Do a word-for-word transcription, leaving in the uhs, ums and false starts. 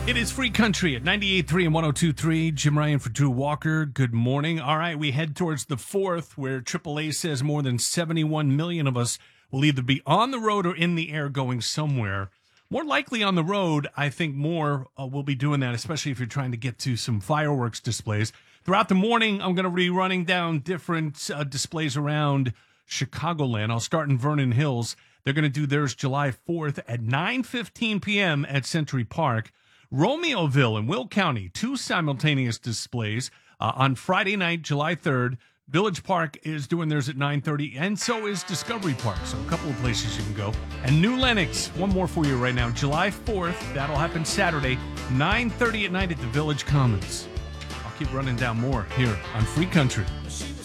It is Free Country at ninety-eight point three and one oh two point three. Jim Ryan for Drew Walker. Good morning. All right, we head towards the fourth, where triple A says more than seventy-one million of us will either be on the road or in the air going somewhere. More likely on the road. I think more uh, will be doing that, especially if you're trying to get to some fireworks displays. Throughout the morning, I'm going to be running down different uh, displays around Chicagoland. I'll start in Vernon Hills. They're going to do theirs July fourth at nine fifteen p.m. at Century Park. Romeoville and Will County, two simultaneous displays uh, on Friday night, July third. Village Park is doing theirs at nine thirty, and so is Discovery Park. So a couple of places you can go. And New Lenox, one more for you right now, July fourth. That'll happen Saturday, nine thirty at night at the Village Commons. I'll keep running down more here on Free Country.